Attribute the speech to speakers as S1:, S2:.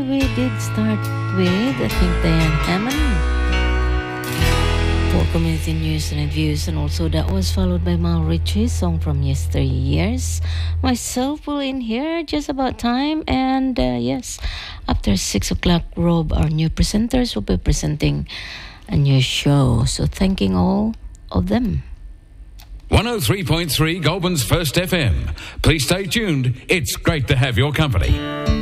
S1: We did start with, I think, Diane Hammond for community news and reviews, and also that was followed by Mal Ritchie's song from yesteryears. Myself will in here just about time, and yes, after 6 o'clock, Rob, our new presenters, will be presenting a new show. So thanking all of them.
S2: 103.3 Goulburn's First FM. Please stay tuned. It's great to have your company.